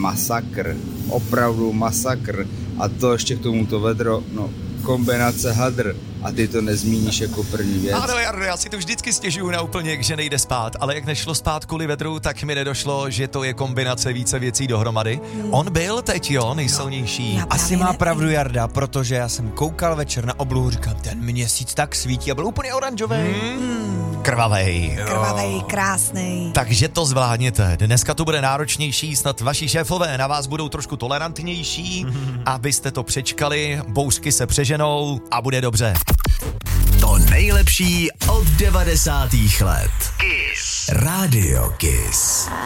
masakr. Opravdu masakr. A to ještě k tomuto vedro, no, kombinace hadr. A ty to nezmíníš jako první věc. Ano, Jardo, já si to vždycky stěžuju na úplněk, že nejde spát, ale jak nešlo spát kvůli vedru, tak mi nedošlo, že to je kombinace více věcí dohromady. On byl teď, jo, nejsilnější. No, asi má pravdu Jarda, protože já jsem koukal večer na oblohu, říkám, ten měsíc tak svítí a byl úplně oranžový. Krvavej. Krvavej, krásnej. Takže to zvládněte. Dneska to bude náročnější, snad vaši šéfové na vás budou trošku tolerantnější, abyste to přečkali, bouřky se přeženou a bude dobře. To nejlepší od 90. let. Kiss. Radio Kiss.